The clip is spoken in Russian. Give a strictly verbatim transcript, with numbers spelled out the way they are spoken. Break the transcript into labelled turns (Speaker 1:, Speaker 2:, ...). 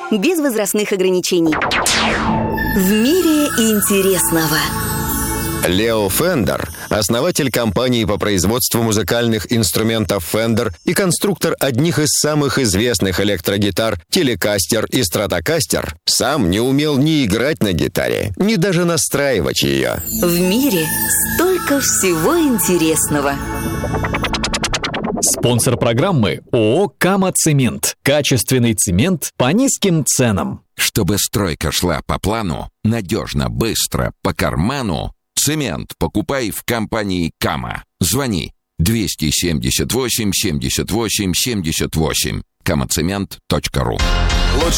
Speaker 1: без возрастных ограничений. В мире интересного.
Speaker 2: Лео Фендер, основатель компании по производству музыкальных инструментов Fender и конструктор одних из самых известных электрогитар Telecaster и Stratocaster, сам не умел ни играть на гитаре, ни даже настраивать ее.
Speaker 1: В мире столько всего интересного.
Speaker 3: Спонсор программы ООО «Кама Цемент». Качественный цемент по низким ценам.
Speaker 4: Чтобы стройка шла по плану, надежно, быстро, по карману, цемент покупай в компании «Кама». Звони двести семьдесят восемь семьдесят восемь семьдесят восемь. камацемент точка ру.